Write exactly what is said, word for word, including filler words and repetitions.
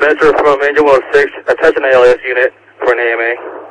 Metro from Engine one oh six, attach an A L S unit for an A M A.